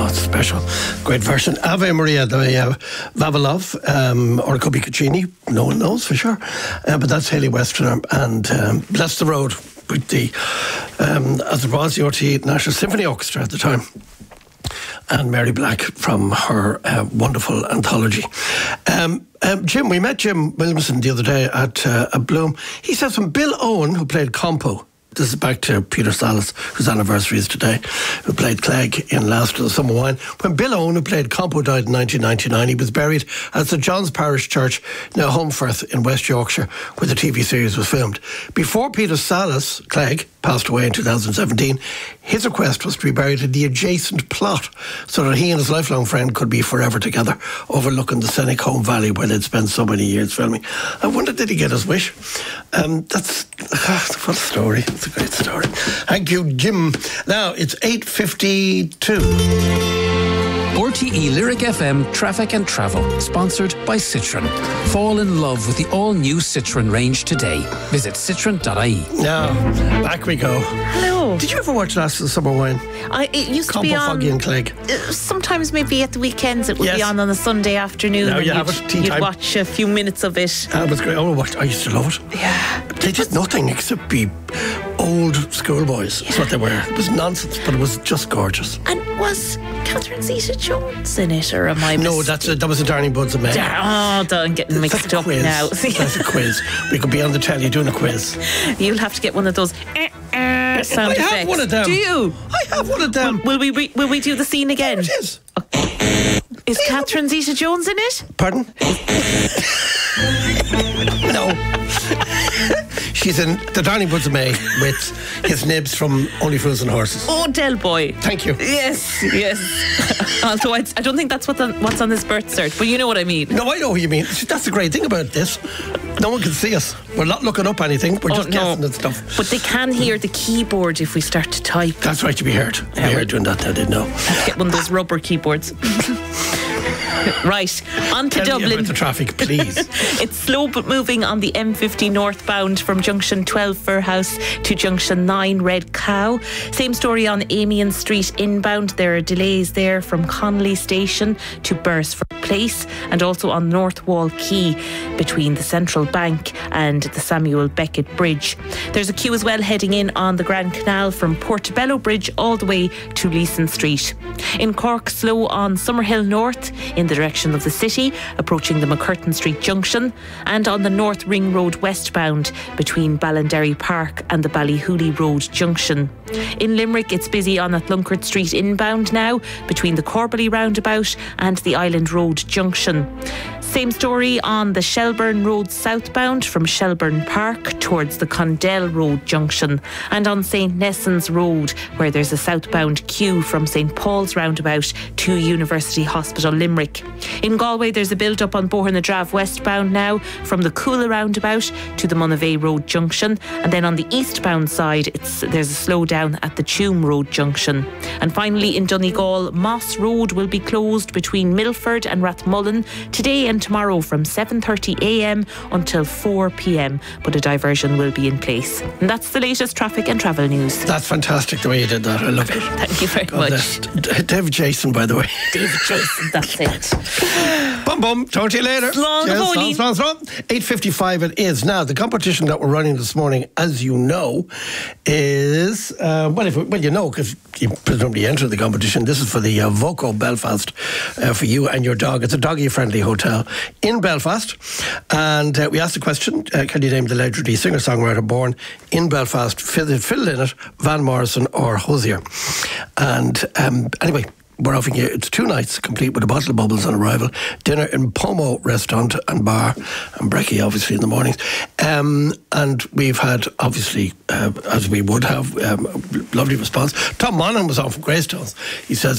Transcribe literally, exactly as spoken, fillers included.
it's special. Great version. Ave Maria, the uh, Vavilov, um, or it could be Caccini. No one knows for sure. Uh, but that's Haley Westerner. And um, Bless the Road with the, um, as it was, the R T E National Symphony Orchestra at the time. And Mary Black from her uh, wonderful anthology. Um, um, Jim, we met Jim Williamson the other day at, uh, at Bloom. He says from Bill Owen, who played Compo, this is back to Peter Salas, whose anniversary is today, who played Clegg in Last of the Summer Wine. When Bill Owen, who played Compo, died in nineteen ninety-nine, he was buried at St John's Parish Church near Holmfirth in West Yorkshire, where the T V series was filmed. Before Peter Salas, Clegg, passed away in two thousand seventeen, his request was to be buried in the adjacent plot so that he and his lifelong friend could be forever together, overlooking the scenic home valley where they'd spent so many years filming. I wonder, did he get his wish? Um, that's what a story. It's a great story. Thank you, Jim. Now it's eight fifty-two. R T E Lyric F M Traffic and Travel, sponsored by Citroën. Fall in love with the all-new Citroën range today. Visit citroen dot I E. Now, back we go. Hello. Did you ever watch Last of the Summer Wine? I, it used Compo, to be on. Foggy and Clegg. Uh, sometimes maybe at the weekends it would Yes. be on on a Sunday afternoon. Now and you you'd, have it, tea you'd time. watch a few minutes of it. That was great. Oh, what I used to love it. Yeah. They did nothing except be old schoolboys. That's what they were. It was nonsense, but it was just gorgeous. And was Catherine Zeta-Jones in it, or am I? No, mis- that's a, that was a Darling Buds of May. Oh, I'm getting mixed That's a up quiz. now. That's a quiz. We could be on the telly doing a quiz. You'll have to get one of those eh, eh, sound I effects. have one of them. Do you? I have one of them. Will we re- will we do the scene again? There it is. Is Catherine Zeta-Jones in it? Pardon? No. She's in the Darling Buds of May with his nibs from Only Fools and Horses. Oh, Del Boy. Thank you. Yes, yes. Although I, I don't think that's what on, what's on his birth cert, but you know what I mean. No, I know what you mean. That's the great thing about this. No one can see us. We're not looking up anything. We're Oh, just no. guessing and stuff. But they can hear the keyboard if we start to type. That's right, to be heard. To be heard doing that, I didn't know. Have to get one of those rubber keyboards. Right, on to Tell me Dublin. about the traffic, please. It's slow but moving on the M fifty northbound from junction twelve Fairhouse to junction nine Red Cow. Same story on Amiens Street inbound. There are delays there from Connolly Station to Bursford Place, and also on North Wall Quay between the Central Bank and the Samuel Beckett Bridge. There's a queue as well heading in on the Grand Canal from Portobello Bridge all the way to Leeson Street. In Cork, slow on Summerhill North in the direction of the city, approaching the McCurtain Street junction, and on the North Ring Road westbound between Ballinderry Park and the Ballyhooly Road junction. In Limerick, it's busy on Atlunkard Street inbound now between the Corbally roundabout and the Island Road junction. Same story on the Shelburne Road southbound from Shelburne Park towards the Condell Road junction, and on Saint Nessans Road where there's a southbound queue from Saint Paul's roundabout to University Hospital Limerick. In Galway, there's a build-up on Bohernadrave westbound now from the Coola roundabout to the Monavea Road junction, and then on the eastbound side it's there's a slowdown at the Tuam Road junction. And finally in Donegal, Moss Road will be closed between Milford and Rathmullen today and tomorrow from seven thirty a m until four p m, but a diversion will be in place. And that's the latest traffic and travel news. That's fantastic the way you did that. I love it. Thank you very God, much. uh, David Jason, by the way. David Jason, that's it. Bum bum. Talk to you later. Slán Cheers, go slán, slán, slán. eight fifty-five it is. Now, the competition that we're running this morning, as you know, is, uh, well, if, well, you know, because you presumably entered the competition. This is for the uh, Voco Belfast uh, for you and your dog. It's a doggy-friendly hotel in Belfast. And uh, we asked the question, uh, can you name the legendary singer-songwriter born in Belfast? Phil, Phil Lynott, Van Morrison or Hosier. And um, anyway, we're offering you, it's two nights complete with a bottle of bubbles on arrival, dinner in Pomo Restaurant and Bar, and brekkie obviously in the mornings. Um, and we've had, obviously, uh, as we would have, um, lovely response. Tom Monaghan was on from Greystones. He says,